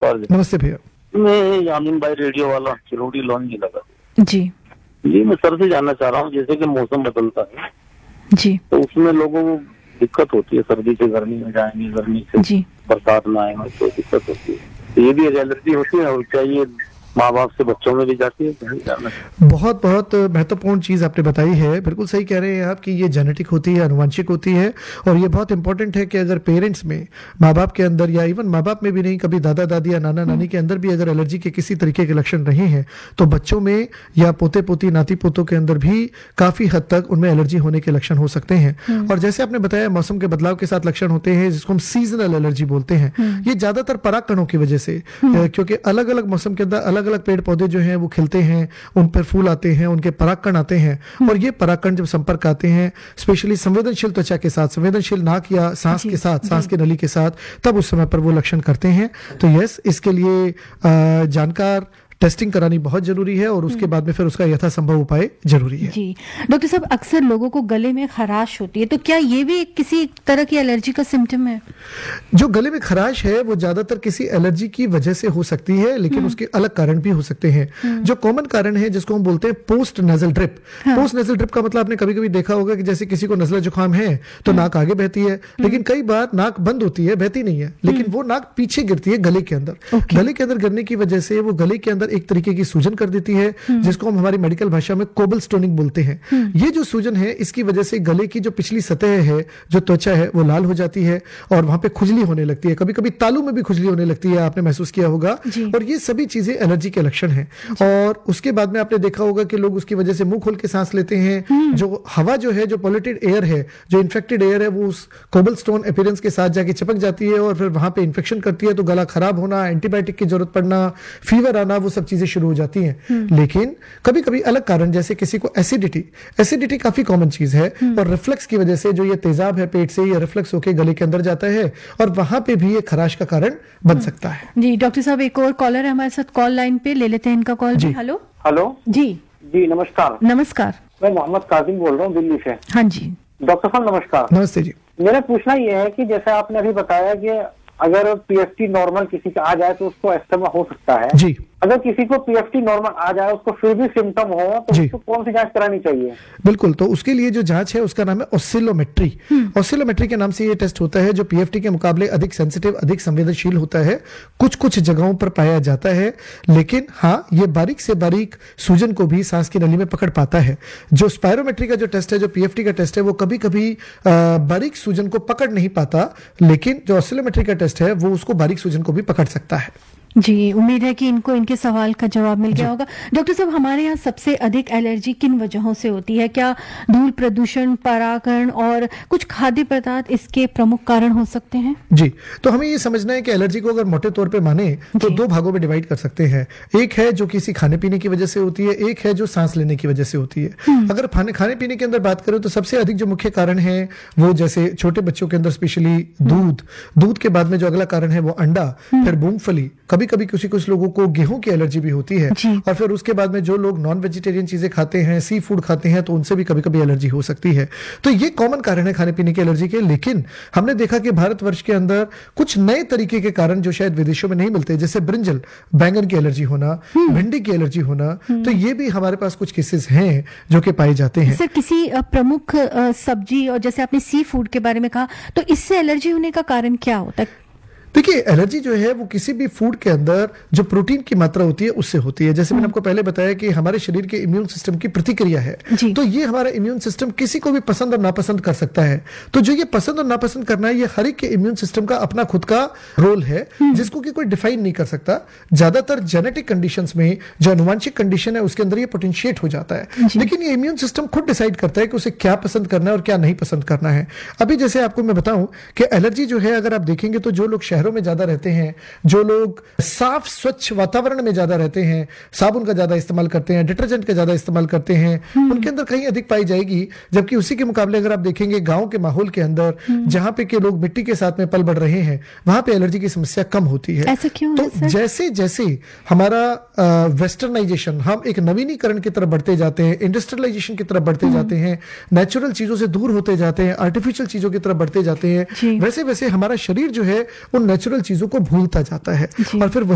नमस्कार जी। नमस्ते भैया। मैं यामीन भाई रेडियो वाला चिरोड़ी लॉन जी लगा जी जी। मैं सर से जानना चाह रहा हूँ, जैसे कि मौसम बदलता है जी तो उसमें लोगों को दिक्कत होती है, सर्दी से गर्मी में जाएंगे, गर्मी से जी बरसात में आएंगे तो दिक्कत होती है। तो ये भी एक एलर्जी होती है और क्या ये माँ बाप से बच्चों में भी जाती है? नहीं जानना। बहुत बहुत महत्वपूर्ण चीज आपने बताई है। बिल्कुल सही कह रहे हैं आप कि ये जेनेटिक होती है, आनुवंशिक होती है। और ये बहुत इंपॉर्टेंट है कि अगर पेरेंट्स में, माँ बाप के अंदर, या इवन माँ बाप में भी नहीं, कभी दादा दादी या नाना नानी के अंदर भी अगर एलर्जी के किसी तरीके के लक्षण रहे हैं तो बच्चों में या पोते पोती नाती पोतों के अंदर भी काफी हद तक उनमें एलर्जी होने के लक्षण हो सकते हैं। और जैसे आपने बताया, मौसम के बदलाव के साथ लक्षण होते हैं जिसको हम सीजनल एलर्जी बोलते हैं। ये ज्यादातर परागकणों की वजह से, क्योंकि अलग अलग मौसम के अंदर अलग अलग पेड़ पौधे जो हैं वो खिलते हैं, उन पर फूल आते हैं, उनके परागकण आते हैं। और ये परागकण जब संपर्क आते हैं, स्पेशली संवेदनशील त्वचा के साथ, संवेदनशील नाक या सांस के साथ, सांस की नली के साथ, तब उस समय पर वो लक्षण करते हैं। तो यस, इसके लिए जानकार टेस्टिंग करानी बहुत जरूरी है और उसके बाद में फिर उसका यथासंभव उपाय जरूरी है। जी डॉक्टर साहब, अक्सर लोगों को गले में खराश होती है, तो क्या ये भी किसी तरह की एलर्जी का सिम्टम है? जो गले में खराश है वो ज्यादातर किसी एलर्जी की वजह से हो सकती है, लेकिन उसके अलग कारण भी हो सकते हैं। जो कॉमन कारण है जिसको हम बोलते हैं post nasal drip. Post nasal drip का मतलब आपने कभी कभी देखा होगा कि जैसे किसी को नजला जुकाम है तो नाक आगे बहती है, लेकिन कई बार नाक बंद होती है, बहती नहीं है, लेकिन वो नाक पीछे गिरती है गले के अंदर। गले के अंदर गिरने की वजह से वो गले के अंदर एक तरीके की सूजन कर देती है, जिसको हम हमारी मेडिकल भाषा में कोबल स्टोनिंग बोलते हैं। ये जो सूजन है, इसकी वजह से गले की जो पिछली सतह है, जो त्वचा है, वो लाल हो जाती है और वहां पे खुजली होने लगती है। कभी कभी तालू में भी खुजली होने लगती है, आपने महसूस किया होगा। और ये सभी चीजें एलर्जी के लक्षण हैं। और उसके बाद में आपने देखा होगा कि लोग उसकी वजह से मुंह खोल के सांस लेते हैं। जो हवा जो है, जो पॉल्यूटेड एयर है, जो इन्फेक्टेड एयर है, वो उस कोबल स्टोन अपीयरेंस के साथ जाके चिपक जाती है और फिर वहां पे इन्फेक्शन करती है। तो गला खराब होना, एंटीबायोटिक की जरूरत पड़ना, फीवर आना, वो सब चीजें शुरू हो जाती हैं। लेकिन कभी कभी अलग कारण, जैसे किसी को एसिडिटी काफी कॉमन चीज है, और रिफ्लक्स की वजह से जो ये तेजाब है पेट से, ये रिफ्लक्स होके गले के अंदर जाता है और वहां पे भी ये खराश का कारण बन सकता है। जी डॉक्टर साहब, एक और कॉलर है हमारे साथ कॉल लाइन पे, ले लेते हैं इनका कॉल भी। हेलो हेलो जी। जी नमस्कार। नमस्कार। मैं मोहम्मद काजिम बोल रहा हूँ दिल्ली से। हाँ जी डॉक्टर साहब नमस्कार। नमस्ते जी। मेरा पूछना ये है कि जैसे आपने अभी बताया कि अगर पीएफटी नॉर्मल किसी का आ जाए तो उसको अस्थमा हो सकता है जी। अगर किसी को पीएफटी नॉर्मल आ जाए, उसको फिर भी सिम्टम हो, तो उसको कौन सी जांच करानी चाहिए? बिल्कुल, तो उसके लिए जो जांच है उसका नाम है ऑसिलोमेट्री। ऑसिलोमेट्री के नाम से ये टेस्ट होता है, जो पीएफटी के मुकाबले अधिक सेंसिटिव, अधिक संवेदनशील होता है। कुछ कुछ जगहों पर पाया जाता है, लेकिन हाँ, ये बारीक से बारीक सूजन को भी सांस की नली में पकड़ पाता है। जो स्पायरोमेट्री का जो टेस्ट है, जो पीएफटी का टेस्ट है, वो कभी कभी बारीक सूजन को पकड़ नहीं पाता, लेकिन जो ऑसिलोमेट्री का टेस्ट है वो उसको बारीक सूजन को भी पकड़ सकता है। जी, उम्मीद है कि इनको इनके सवाल का जवाब मिल गया होगा। डॉक्टर साहब, हमारे यहाँ सबसे अधिक एलर्जी किन वजहों से होती है? क्या धूल प्रदूषण, परागण और कुछ खाद्य पदार्थ इसके प्रमुख कारण हो सकते हैं? जी, तो हमें ये समझना है कि एलर्जी को अगर मोटे तौर पे माने तो दो भागों में डिवाइड कर सकते हैं। एक है जो किसी खाने पीने की वजह से होती है, एक है जो सांस लेने की वजह से होती है। अगर खाने पीने के अंदर बात करें तो सबसे अधिक जो मुख्य कारण है वो, जैसे छोटे बच्चों के अंदर स्पेशली दूध के बाद में जो अगला कारण है वो अंडा, फिर मूंगफली, कभी कभी कुछ लोगों को गेहूं की एलर्जी भी होती है, और फिर उसके बाद में जो लोग नॉन वेजिटेरियन चीजें खाते हैं, सी फूड खाते हैं, तो उनसे भी कभी कभी एलर्जी हो सकती है। तो ये कॉमन कारण है खाने पीने की एलर्जी के। लेकिन हमने देखा कि भारतवर्ष के अंदर कुछ नए तरीके के कारण जो शायद विदेशों में नहीं मिलते, जैसे ब्रिंजल, बैंगन की एलर्जी होना, भिंडी की एलर्जी होना, तो ये भी हमारे पास कुछ केसेस हैं जो कि पाए जाते हैं। सर, किसी प्रमुख सब्जी, और जैसे आपने सी फूड के बारे में कहा, तो इससे एलर्जी होने का कारण क्या होता है? देखिए, एलर्जी जो है वो किसी भी फूड के अंदर जो प्रोटीन की मात्रा होती है उससे होती है। जैसे मैंने आपको पहले बताया कि हमारे शरीर के इम्यून सिस्टम की प्रतिक्रिया है, तो ये हमारा इम्यून सिस्टम किसी को भी पसंद और नापसंद कर सकता है। तो जो ये पसंद और नापसंद करना है, ये हर एक के इम्यून सिस्टम का अपना खुद का रोल है, जिसको कि कोई डिफाइन नहीं कर सकता। ज्यादातर जेनेटिक कंडीशंस में, जो अनुवांशिक कंडीशन है, उसके अंदर ये पोटेंशिएट हो जाता है, लेकिन ये इम्यून सिस्टम खुद डिसाइड करता है कि उसे क्या पसंद करना है और क्या नहीं पसंद करना है। अभी जैसे आपको मैं बताऊं कि एलर्जी जो है, अगर आप देखेंगे तो जो लोग शहरों में ज्यादा रहते हैं, जो लोग साफ स्वच्छ वातावरण में ज्यादा रहते हैं, साबुन का ज्यादा इस्तेमाल करते हैं, डिटर्जेंट का ज्यादा इस्तेमाल करते हैं, उनके अंदर कहीं अधिक पाई जाएगी। जबकि उसी के मुकाबले अगर आप देखेंगे गांव के माहौल के अंदर, जहां पे के लोग मिट्टी के साथ में पल बढ़ रहे हैं, वहां पे एलर्जी की समस्या कम होती है। ऐसा क्यों तो है, जैसे जैसे हमारा वेस्टर्नाइजेशन, हम एक नवीनीकरण की तरफ बढ़ते जाते हैं, इंडस्ट्रियलाइजेशन की तरफ बढ़ते जाते हैं, नेचुरल चीजों से दूर होते जाते हैं, आर्टिफिशियल चीजों की तरफ बढ़ते जाते हैं, वैसे वैसे हमारा शरीर जो है उन नेचुरल चीजों को भूलता जाता है, और फिर